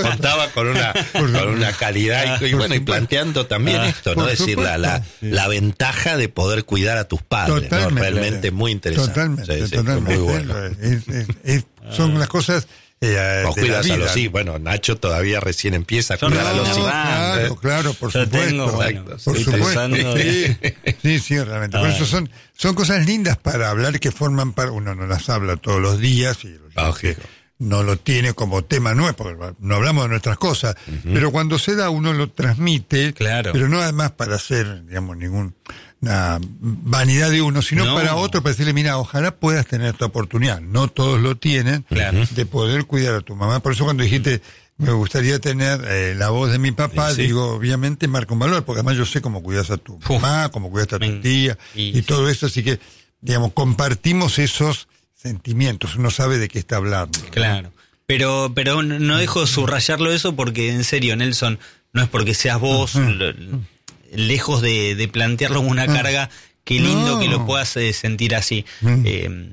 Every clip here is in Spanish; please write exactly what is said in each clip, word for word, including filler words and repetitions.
contaba con una, con una calidad y, y bueno, y planteando también ah, esto, ¿no? Es decir, la, la, sí. la ventaja de poder cuidar a tus padres, ¿no? Realmente muy interesante. Totalmente, sí, totalmente. Sí, muy bueno. Es, es, es, son las cosas... Eh, Vos cuidas a los hijos, bueno, Nacho todavía recién empieza a cuidar no, a los hijos. Claro, ¿eh? claro, por Yo supuesto. Tengo, bueno, por supuesto. Sí, sí, sí, realmente. Por Ay. eso son, son cosas lindas para hablar que forman parte, uno no las habla todos los días y okay. no lo tiene como tema nuevo, porque no hablamos de nuestras cosas, uh-huh. pero cuando se da uno lo transmite, claro. pero no además para hacer, digamos, ningún... una vanidad de uno, sino no. para otro, para decirle, mira, ojalá puedas tener esta oportunidad. No todos lo tienen, claro. de poder cuidar a tu mamá. Por eso cuando dijiste, me gustaría tener eh, la voz de mi papá, sí, sí. digo, obviamente marca un valor, porque además yo sé cómo cuidas a tu Uf. mamá, cómo cuidas a tu tía, y, y todo eso, así que, digamos, compartimos esos sentimientos, uno sabe de qué está hablando. Claro, ¿no? pero pero no dejo de subrayarlo eso porque, en serio, Nelson, no es porque seas vos... Uh-huh. lo, lejos de, de plantearlo como una carga, qué lindo no. que lo puedas eh, sentir así. Mm. Eh,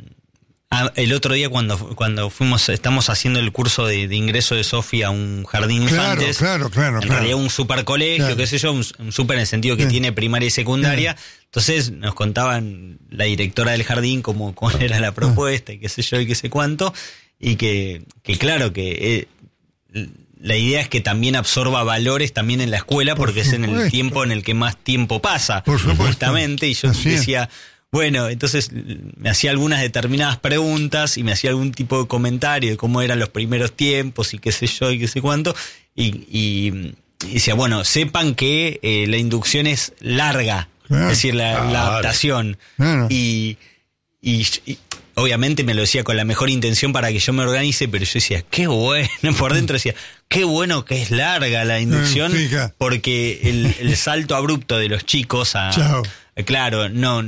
el otro día cuando cuando fuimos, estamos haciendo el curso de, de ingreso de Sofi a un jardín claro, infantes, claro, claro, en claro. realidad un super colegio, claro. qué sé yo, un, un super en el sentido que sí. tiene primaria y secundaria. Sí. Entonces nos contaban la directora del jardín cómo, cómo era la propuesta y qué sé yo y qué sé cuánto, y que, que claro que... Eh, la idea es que también absorba valores también en la escuela, Por porque supuesto. es en el tiempo en el que más tiempo pasa, Por justamente, y yo Así decía, es. bueno, entonces me hacía algunas determinadas preguntas y me hacía algún tipo de comentario de cómo eran los primeros tiempos y qué sé yo y qué sé cuánto, y, y, y decía, bueno, sepan que eh, la inducción es larga, claro. es decir, la, claro. la adaptación, claro. y, y, y obviamente me lo decía con la mejor intención para que yo me organice, pero yo decía, qué bueno, por dentro decía, qué bueno que es larga la inducción, porque el, el salto abrupto de los chicos a... Chao. Claro, no...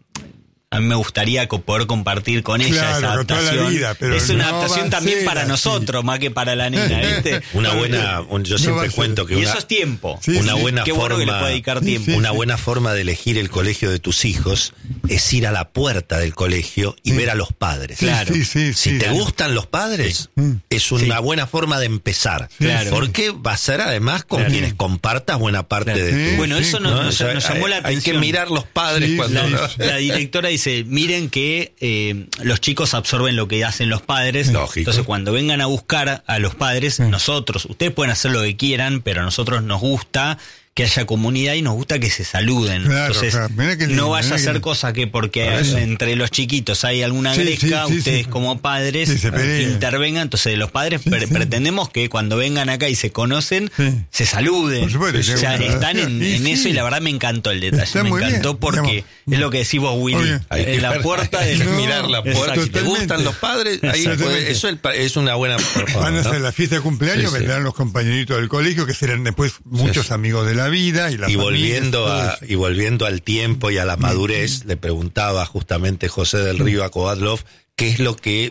A mí me gustaría poder compartir con ella claro, esa adaptación. Con vida, pero es una no adaptación también para así. nosotros, más que para la nena, ¿viste? Una buena, un, yo no siempre cuento que y una, eso es tiempo. Sí, una sí. buena Qué forma, bueno que le puede dedicar tiempo. Una buena forma de elegir el colegio de tus hijos es ir a la puerta del colegio y sí. ver a los padres. Claro. Sí, sí, sí, si sí, te claro. gustan los padres, sí. es una sí. buena forma de empezar. Claro. Porque va a ser además con claro. quienes compartas buena parte claro. de tu... Bueno, eso ¿no? nos, nos, o sea, nos llamó hay, la atención. Hay que mirar los padres sí, cuando... sí, ¿no? sí. La directora dice, miren que eh, los chicos absorben lo que hacen los padres. Lógico. Entonces cuando vengan a buscar a los padres, sí. nosotros, ustedes pueden hacer lo que quieran, pero a nosotros nos gusta que haya comunidad y nos gusta que se saluden. Claro, Entonces claro. Lindo, no vaya a ser que... cosa que porque entre los chiquitos hay alguna sí, gresca, sí, sí, ustedes sí. como padres sí, intervengan. Entonces los padres sí, pre- sí. pretendemos que cuando vengan acá y se conocen, sí. se saluden. Por supuesto, o sea, están en, sí, en sí. eso y la verdad me encantó el detalle. Está me bien, encantó porque digamos. es lo que decís vos, Willy. En la puerta hay del... que mirar la puerta. Exacto. Si te gustan los padres, ahí puede, eso es una buena forma. Van a hacer ¿no? la fiesta de cumpleaños, sí, vendrán sí. los compañeritos del colegio, que serán después muchos sí, sí. amigos de la vida y la y volviendo a, y volviendo al tiempo y a la madurez, mm. le preguntaba justamente José del Río a Kovadlov qué es lo que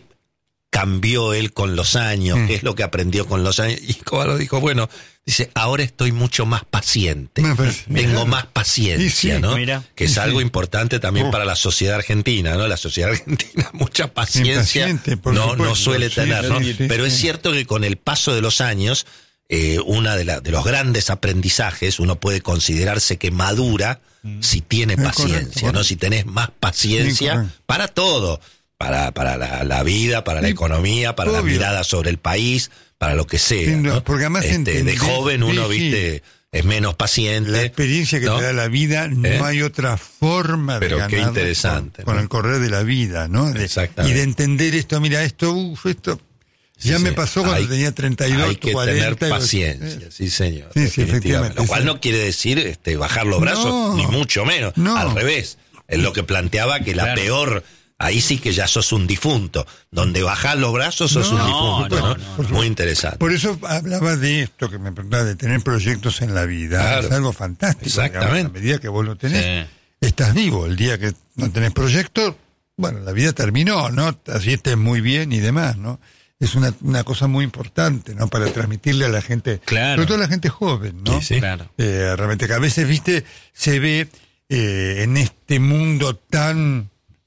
cambió él con los años, mm. qué es lo que aprendió con los años, y Kovadlov dijo, bueno, dice, ahora estoy mucho más paciente, pues, tengo mira. más paciencia, sí, ¿no? Mira. Que es sí, algo sí. importante también oh. para la sociedad argentina, ¿no? La sociedad argentina mucha paciencia no, no suele sí, tener, ¿no? Sí, sí, Pero sí. es cierto que con el paso de los años, eh, una de, la, de los grandes aprendizajes, uno puede considerarse que madura mm. si tiene es paciencia, correcto, correcto. ¿no? Si tenés más paciencia sí, para todo, para, para la, la vida, para sí, la economía, para obvio. La mirada sobre el país, para lo que sea, sí, no, ¿no? Porque además este, entendés, de joven uno, sí, viste, es menos paciente. La experiencia que ¿no? te da la vida, no ¿Eh? hay otra forma Pero de ganar qué interesante, con, ¿no? con el correr de la vida, ¿no? De, Exactamente. Y de entender esto, mira, esto, uff, esto... Ya sí, me sí. pasó cuando hay, tenía treinta y dos, hay que cuarenta. tener paciencia, sí señor. Sí, sí, efectivamente. Lo cual no quiere decir este, bajar los brazos, no, ni mucho menos. No. Al revés. Es lo que planteaba que la claro. peor, ahí sí que ya sos un difunto. Donde bajás los brazos sos no, un difunto, no, ¿no? no, no. Muy interesante. Por eso hablaba de esto, que me preguntaba, de tener proyectos en la vida. Claro. Es algo fantástico. Exactamente. Digamos, a medida que vos lo tenés, Sí. estás vivo. El día que no tenés proyectos, bueno, la vida terminó, ¿no? Así estés muy bien y demás, ¿no? Es una, una cosa muy importante, ¿no? Para transmitirle a la gente, claro. sobre todo a la gente joven, ¿no? Sí, sí. Claro. Eh, realmente que a veces, viste, se ve eh, en este mundo tan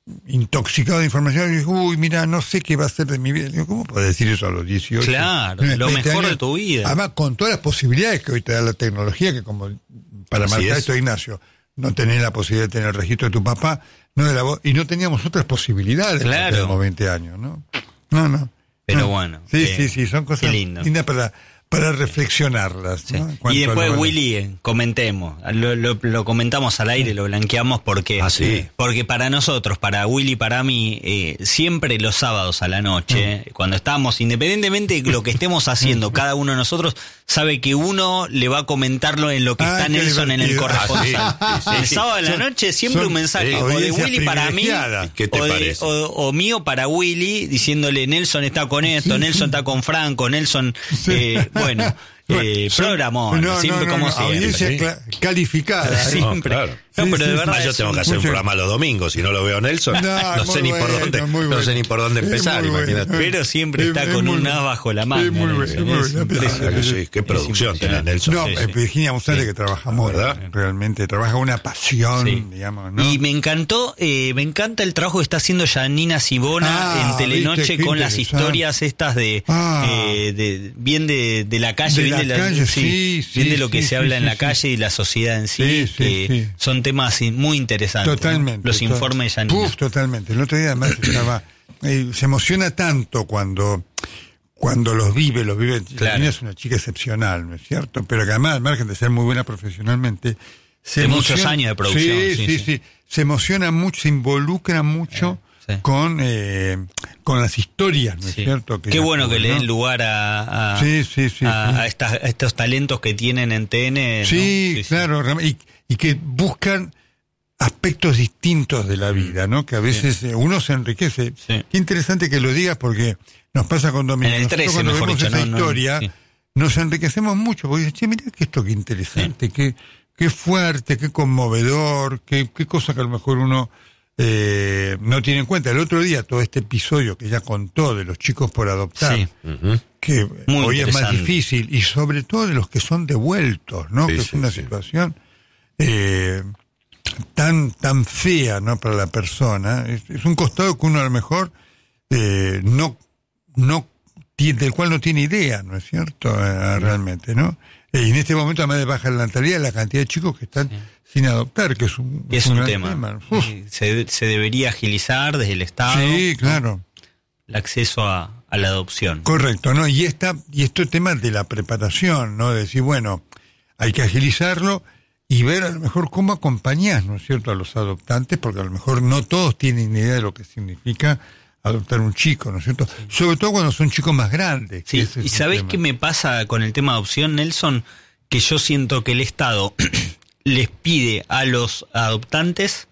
intoxicado de información, y digo, uy, mira, no sé qué va a ser de mi vida. Digo, ¿cómo puedes decir eso a los dieciocho? Claro, lo mejor años? de tu vida. Además, con todas las posibilidades que hoy te da la tecnología, que como para Así marcar es. esto, Ignacio, no tenés la posibilidad de tener el registro de tu papá, no de la voz, y no teníamos otras posibilidades Claro. cuando teníamos veinte años, ¿no? No, no. Pero no. bueno. Sí, eh, sí, sí, son cosas lindo. lindas para, para reflexionarlas. Sí. ¿no? En cuanto Y a después, lo- Willy, eh, comentemos. Lo, lo, lo comentamos al aire, lo blanqueamos porque, Ah, sí. porque para nosotros, para Willy, para mí, eh, siempre los sábados a la noche, eh, cuando estamos, independientemente de lo que estemos haciendo, cada uno de nosotros sabe que uno le va a comentarlo en lo que Ah, está qué en el divertido. corresponsal. Ah, sí, sí, El sí. sábado a la Son- noche siempre son, un mensaje eh, o de audiencia Willy para mí privilegiada. ¿Qué te o, de- parece? o, o mío para Willy, diciéndole Nelson está con esto, Sí, Nelson sí. está con Franco, Nelson, Sí. eh, bueno, eh, Son- programón, no, siempre no, no, como no, siempre. audiencia Sí. cla- calificada. ¿eh? Sí. No, Siempre. claro. No, Sí, pero sí, de sí. verdad Ah, yo es tengo un- que hacer un mucho- programa los domingos, si no lo veo a Nelson, No, no, muy sé ni por bueno, dónde, muy no bueno. sé ni por dónde Es empezar, muy imagínate. bueno. Pero siempre Es- está es con muy un bueno. as bajo la Es manga. muy bueno, Nelson, es muy es bueno. impresionante. Claro que sí, qué Es producción tiene impresionante. Nelson. No, Sí, eh, sí. Virginia González, Sí. que trabaja muy ¿Verdad? bien, realmente, trabaja una pasión, Sí. digamos, ¿no? Y me encantó, eh, me encanta el trabajo que está haciendo Janina Sibona Ah, en Telenoche viste, qué con las interesante. historias estas de, Ah. eh, de bien de, de la calle, De bien la de la calle, sí, sí, bien de lo que sí, se habla sí, en la sí, calle y la sociedad en sí, Sí, sí, que sí. son temas muy interesantes. Totalmente. ¿no? Los to- informes de Janina. Uf, totalmente. El otro día además estaba, eh, se emociona tanto cuando, cuando los vive, los vive. Claro. Janina es una chica excepcional, ¿no es cierto? Pero que además, al margen de ser muy buena profesionalmente, se De muchos emociona- años de producción, Sí, sí, sí, sí. sí. Se emociona mucho, se involucra mucho Sí. con, eh, con las historias, ¿no es Sí. cierto? Qué ella bueno que tuvo, le ¿no? den lugar a, a, Sí, sí, sí, a- sí. a estas- a estos talentos que tienen en T N. ¿no? Sí, claro, real- y, y que buscan aspectos distintos de la vida, ¿no? Que a veces eh, uno se enriquece. Sí. Qué interesante que lo digas porque nos pasa con Domingo. En el Nosotros trece, cuando mejor vemos dicho, esa no, no, historia, sí. nos enriquecemos mucho porque dices, che, mira que esto qué interesante, qué, qué fuerte, qué conmovedor, qué, qué cosa que a lo mejor uno eh, no tiene en cuenta. El otro día, todo este episodio que ya contó de los chicos por adoptar, Sí. Ujú. que Muy hoy es más interesante. difícil, y sobre todo de los que son devueltos, ¿no? Sí, que sí, es una sí. situación eh, tan tan fea, ¿no? Para la persona. Es, es un costado que uno a lo mejor eh, no no tiene, del cual no tiene idea, ¿no es cierto? Eh, realmente, ¿no? Eh, y en este momento, además de baja la natalidad, la cantidad de chicos que están sin adoptar, que es un, Y es un gran tema. Uf. Sí, Se, se debería agilizar desde el Estado Sí, claro. el acceso a, a la adopción. Correcto, ¿no? Y esta, y esto es tema de la preparación, ¿no? De decir, bueno, hay que agilizarlo y ver a lo mejor cómo acompañás, ¿no es cierto?, a los adoptantes, porque a lo mejor no todos tienen idea de lo que significa adoptar un chico, ¿no es cierto? Sobre todo cuando son chicos más grandes. que Sí, ese es y un ¿sabés tema. qué me pasa con el tema de adopción, Nelson? Que yo siento que el Estado les pide a los adoptantes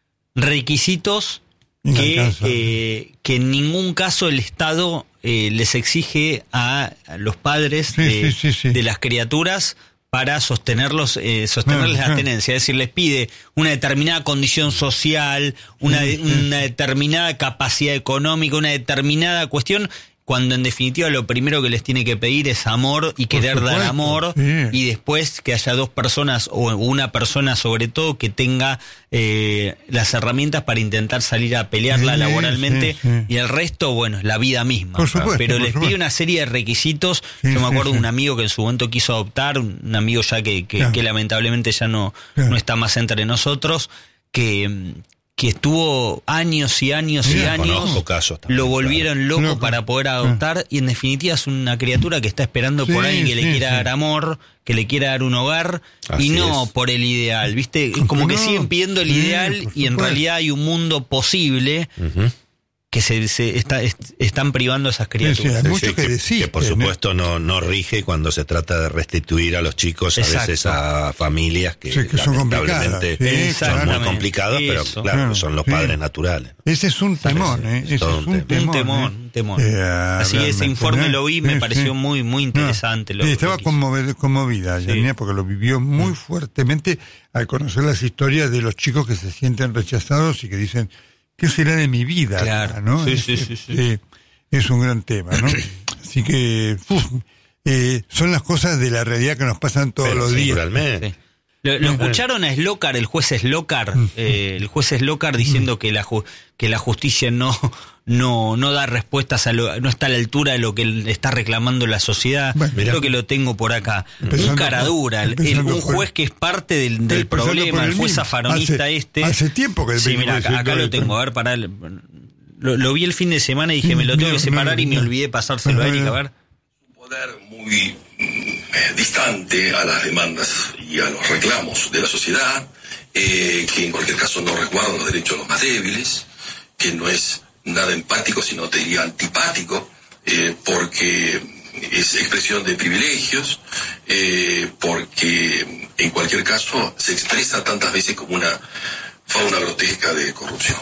requisitos que, Inalcanzable. eh, que en ningún caso el Estado eh, les exige a, a los padres Sí, de, sí, sí, sí. de las criaturas para sostenerlos, eh, sostenerles Claro, la claro. tenencia. Es decir, les pide una determinada condición social, una, Sí, sí. una determinada capacidad económica, una determinada cuestión, cuando en definitiva lo primero que les tiene que pedir es amor y querer dar supuesto, amor, sí. y después que haya dos personas o una persona sobre todo que tenga eh, las herramientas para intentar salir a pelearla Sí, laboralmente, sí, sí. y el resto, bueno, es la vida misma. Por supuesto, Pero por les supuesto. pide una serie de requisitos. Sí, Yo me sí, acuerdo de sí. un amigo que en su momento quiso adoptar, un amigo ya que, que, Claro. que lamentablemente ya no, Claro. no está más entre nosotros, que, que estuvo años y años y Mira, años, conozco casos también, lo volvieron loco Loco. para poder adoptar, y en definitiva es una criatura que está esperando por Sí, alguien que le sí, quiera sí. dar amor, que le quiera dar un hogar, Así y no es. por el ideal, ¿viste? Como que No, siguen pidiendo el sí, ideal por y en supuesto. realidad hay un mundo posible Ujú. que se, se está, est- están privando a esas criaturas. Hay Sí, mucho sí, que que, deciste, que por ¿no? supuesto no, no rige cuando se trata de restituir a los chicos, a Exacto. veces a familias que, Sí, que son lamentablemente complicadas, sí, son muy exactamente. complicados, pero Eso. claro, Claro, son los sí. padres naturales. Ese es un temor, sí, ¿eh? es Ese todo es un un tema. temor. Un temor, ¿eh? un temor. Eh, Así que ese realmente, informe ¿no? lo vi, me Sí, pareció sí. muy muy interesante. No, lo- sí, estaba lo que hizo. conmovido- conmovida, Sí. Janina, porque lo vivió muy fuertemente al conocer las historias de los chicos que se sienten rechazados y que dicen, ¿qué será de mi vida? Claro. ¿no? Sí, Es, sí, sí, sí. eh, es un gran tema, ¿no? Así que uf, eh, son las cosas de la realidad que nos pasan todos Pero los días. naturalmente. Sí. ¿Lo, lo escucharon a Slocar, el juez Slocar, eh, el juez Slocar diciendo que la ju- que la justicia no no no da respuestas a lo, no está a la altura de lo que está reclamando la sociedad? Bueno, creo que lo tengo por acá. Empezando Un cara dura, el- el- un juez que es parte del, del problema, el juez zafaronista hace, este. Hace tiempo que sí, mira, acá, acá lo tengo, a ver, para lo, lo vi el fin de semana y dije, sí, me lo tengo no, que separar no, y me no. olvidé pasárselo a Erika, a ver. Poder muy eh, distante a las demandas y a los reclamos de la sociedad, eh, que en cualquier caso no resguarda los derechos de los más débiles, que no es nada empático, sino te diría antipático, eh, porque es expresión de privilegios, eh, porque en cualquier caso se expresa tantas veces como una fauna grotesca de corrupción.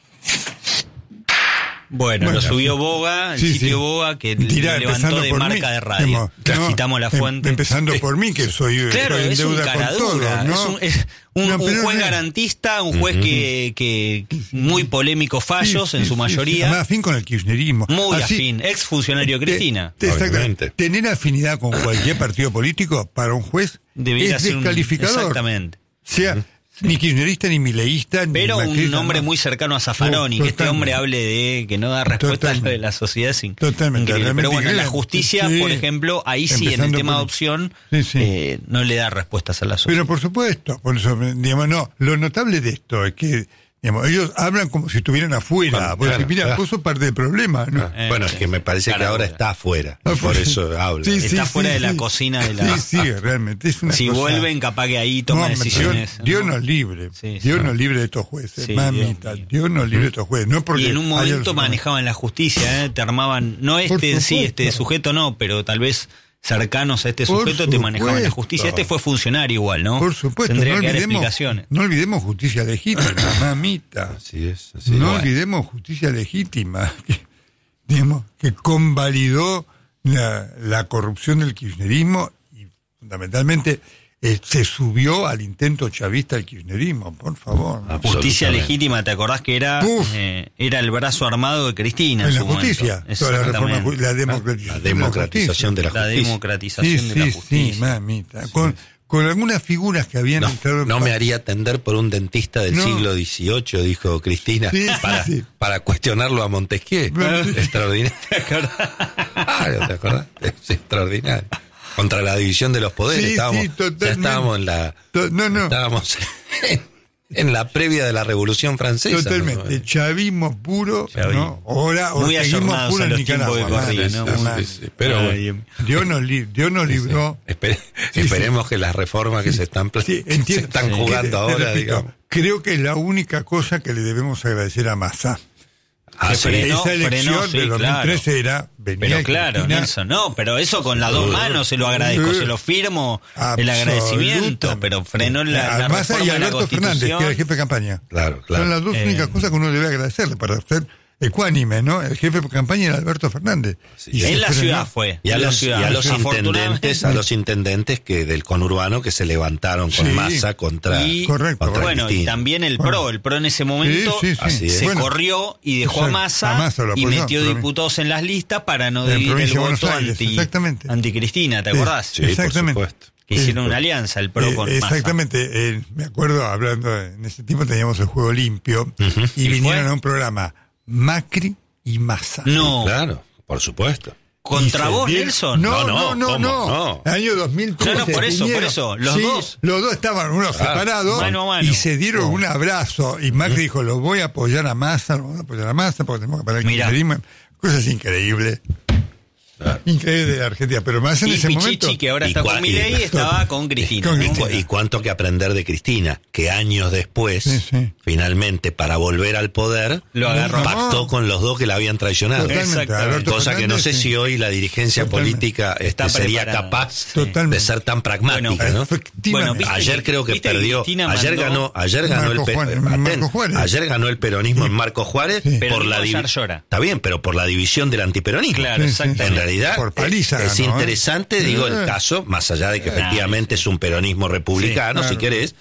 Bueno, Bueno, lo subió Boga, el sí, sitio sí. Boga, que Tira, le levantó empezando de por marca mí, de radio. digamos, no, Citamos la em- fuente. Empezando por mí, que soy, Claro, estoy en es un deuda cara con todo, dura, ¿no? es un, es un- No, un pero juez no es- garantista, un juez que, que muy polémicos fallos Sí, en sí, su sí, mayoría, sí. Además, afín con el kirchnerismo. muy Así, afín, ex funcionario te- Cristina. te- exactamente. Obviamente. Tener afinidad con cualquier partido político para un juez Debería es ser un- descalificador. exactamente. Sea ni kirchnerista, ni mileísta, ni Pero un macrista, hombre no. muy cercano a Zaffaroni, Oh, que este totalmente. hombre hable de que no da respuesta a lo de Totalmente. la sociedad sin Totalmente, increíble. Pero realmente bueno, la increíble. justicia, Sí. por ejemplo, ahí sí, en el Empezando tema por- de opción, Sí, sí. eh, no le da respuestas a la sociedad. Pero por supuesto, por eso, digamos, no, lo notable de esto es que, digamos, ellos hablan como si estuvieran afuera, Claro, porque claro, mira, claro. vos sos parte del problema, ¿no? Eh, Bueno, es que me parece cara que ahora dura. está afuera, Ah, y por pues, eso habla. sí, Está sí, fuera sí, de la sí. cocina de la... Sí, sí, realmente, es una Si cosa- vuelven, capaz que ahí toma No, decisiones. Dios, Dios ¿no? nos libre, Sí, Dios sí. nos libre de estos jueces, Sí, mamita, Dios Dios, mío. nos libre de estos jueces, no porque Y en un haya momento los- manejaban la justicia, ¿eh? Te armaban, no este Por en sí, supuesto. este sujeto no, pero tal vez cercanos a este Por sujeto te manejaban la supuesto. justicia. Este fue funcionario igual, ¿no? Por supuesto, Tendría no que dar olvidemos, explicaciones. no olvidemos justicia legítima, mamita. Así es, así No es. olvidemos justicia legítima, que, digamos, que convalidó la, la corrupción del kirchnerismo y fundamentalmente eh, se subió al intento chavista del kirchnerismo, por favor. ¿no? Justicia Absolutamente. legítima, ¿te acordás que era Uf. eh, era el brazo armado de Cristina en, En la su justicia, momento? toda la reforma, Exactamente. ju- la democratización, La democratización de la La justicia. democratización Sí, de la sí, justicia. sí, mamita. Con, con algunas figuras que habían No, entrado... no me haría atender por un dentista del No. siglo dieciocho, dijo Cristina, Sí, sí, para, sí. para cuestionarlo a Montesquieu. Bueno, Extraordinario. ¿Te acordás? Claro, ¿te acordás? Es extraordinario. Contra la división de los poderes. Sí, estábamos, sí, ya totalmente. estábamos en la, To- no, no. estábamos en, en la previa de la Revolución Francesa. Totalmente, ¿no? chavismo puro, Chavismo. ¿no? Ahora, o Muy seguimos ayornados puro a en los tiempos Nicaragua. que corrían, madre, ¿no? Sí, madre. sí, sí. Pero Ay, bueno, Dios. Dios nos, li- Dios nos libró. espere- Sí, esperemos sí. que las reformas que se están, pla- Sí, se entiendo. están Sí. jugando Te- te ahora, repito, digamos. creo que es la única cosa que le debemos agradecer a Massa. Ah, Que sí. frenó, Esa elección frenó, sí, de dos mil trece era... venía Pero claro, Cristina, Nelson, no, pero eso con las dos manos se lo agradezco, se lo firmo el agradecimiento, absolutamente. pero frenó la, la Massa reforma y de la Alberto Fernández, que era el Constitución. jefe de campaña. Claro, claro. Son las dos Eh, únicas cosas que uno debe agradecerle para ser ecuánime, ¿no? El jefe de campaña era Alberto Fernández. Sí. Y se En la frenó. ciudad fue. Y a en la los, ciudad. y a los Afortunadamente- intendentes, a los intendentes que del conurbano que se levantaron con Sí. masa contra, Y, Correcto, contra bueno, y Cristina. también el Bueno. PRO, el PRO en ese momento Sí, sí, sí. Así es. se Bueno, corrió y dejó a exacto, Massa, a Massa lo y apoyó, metió pero- diputados en las listas para no En dividir el provincia de voto Buenos Aires, anti, exactamente. anti-Cristina, ¿te Sí. acordás? Sí, por Exactamente. supuesto. Que hicieron Sí, una pues. alianza, el PRO Eh, con Massa. exactamente, eh, me acuerdo hablando, en ese tiempo teníamos el juego limpio y ¿Y vinieron fue? a un programa Macri y Massa. No, Claro, por supuesto. contra Y se vos, dieron- Nelson. No, No, no, no, no, ¿cómo? no. No. El año dos mil trece. No, no, por eso, por vinieron- eso, los sí, dos. Los dos estaban uno Claro. separados Mano a mano. y se dieron Oh. un abrazo. Y Macri dijo: lo voy a apoyar a Massa, lo voy a apoyar a Massa porque tenemos que parar el Mirá. kirchnerismo. Cosas increíbles. Claro. Increíble de la Argentina. Pero más en Y ese Pichichi, momento. que ahora Y está cua- con Milei, y- estaba con Cristina. Con ¿no? Y, Cristina. cu- y cuánto que aprender de Cristina, que años después, Sí, sí. finalmente, para volver al poder, Lo agarró. pactó con los dos que la habían traicionado. Totalmente. Exactamente. Alberto Cosa que no sé Fernández, si sí. hoy la dirigencia Totalmente. política este, Está sería preparada. capaz Totalmente. de ser tan pragmática, Bueno, ¿no? Efectivamente. Bueno, ¿viste Ayer creo que viste que perdió. Cristina Ayer mandó- ganó, ayer ganó Marco el pe- Juárez, atento, Marco Juárez. ayer ganó el peronismo en Marco Juárez Pero por la Nico divi- Ayer llora. Está bien, pero por la división del antiperonismo. Claro, Sí, sí. exactamente. En realidad Por paliza es, es ganó, ¿eh? interesante, digo, el Eh. caso, más allá de que Claro. efectivamente es un peronismo republicano, Sí, si claro. querés,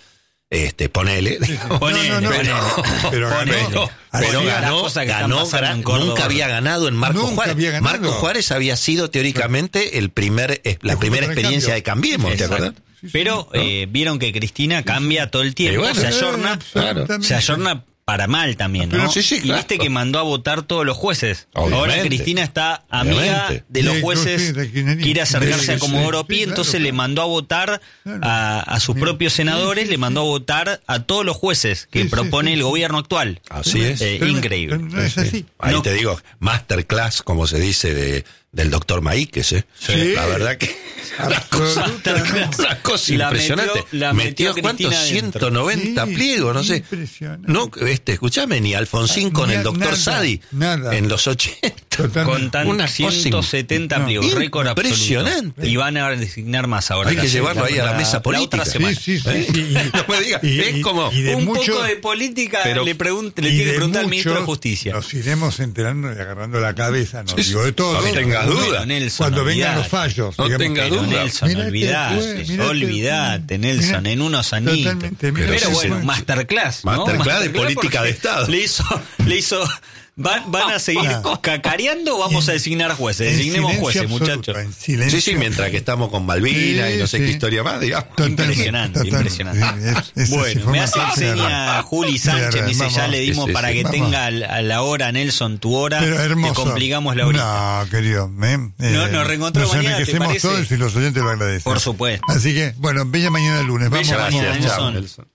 Este, ponele. Sí, sí. Ponele, no, no, ponele. pero, Pero ganó. Pero, pero Así, ganó, las cosas que ganó están pasando en gran- Córdoba. nunca había ganado en Marco Nunca Juárez. había ganado. Marco Juárez había sido teóricamente el primer, eh, la El primera jugador de experiencia cambio. de Cambiemos, ¿te Exacto. acuerdas? Sí, sí, Pero ¿no? eh, vieron que Cristina cambia todo el tiempo, Y bueno, se ayorna, eh, exactamente. se ayorna para mal también, ¿no? Pero sí, sí, y claro. viste que mandó a votar todos los jueces. Obviamente. Ahora Cristina está amiga Obviamente. de los Sí, jueces, sí, de kirchnerismo. quiere acercarse Sí, a Comodoro sí, Pi, sí, claro, entonces claro. le mandó a votar Claro. a, a sus Mira. propios senadores, Sí, sí, le mandó sí. a votar a todos los jueces que Sí, sí, propone sí, el sí. gobierno actual. Así es. Eh, Pero no- increíble. pero no es así. Ahí No. te digo, masterclass, como se dice, de, del doctor Maíquez, ¿eh? Sí. La verdad que una cosa, Absolutamente. una cosa La impresionante. metió- la metió ¿cuántos? Cristina adentro. ciento noventa Sí, pliegos, no sé. impresionante. No, este, escúchame, ni Alfonsín con Ni- el doctor nada, Sadi nada. en los ochenta. Totalmente. Con tan Una cosa ciento setenta no, pliegos, récord absoluto. impresionante. Y van a designar más ahora. Hay que La- llevarlo ahí a la mesa política. otra semana. Sí, sí, sí. ¿Eh? sí, y- No me digas, y- es y- como y de un mucho- poco de política pero- le, pregunta, le y tiene que de preguntar al ministro de muchos Justicia. Nos iremos enterando y agarrando la cabeza, no Sí, sí. digo de todo. No tengas Cuando- duda. Pero, Nelson, Cuando vengan olvidate. los fallos. No digamos, tenga que- Pero, duda. Nelson, Mirá que olvidate, fue, mirá que olvidate, fue. Nelson, Mirá, en unos anitos. totalmente, Pero, mirá que bueno, fue. masterclass, ¿no? Masterclass de política porque de Estado. Le hizo, le hizo, van, van a seguir Ah. cacareando o vamos a designar jueces. En Designemos silencio jueces, absoluto, muchachos. en silencio. Sí, sí, mientras que estamos con Malvina y no sé Sí, qué sí. historia más, digamos. Totalmente, Impresionante, totalmente. impresionante. Sí, es- esa Bueno, me hace información seña real. Juli Sánchez, Real, me dice, vamos. ya le dimos Sí, sí, para sí. que Vamos. tenga al- a la hora, Nelson, tu hora, Pero hermoso. te complicamos la horita. No, querido. ¿eh? No, nos reencontramos Nos mañana, ¿te enriquecemos parece? todos y los oyentes lo agradecen. Por supuesto. Así que, bueno, bella mañana lunes. Vamos, Bella vamos, mañana, vamos. Chao, Nelson. Nelson.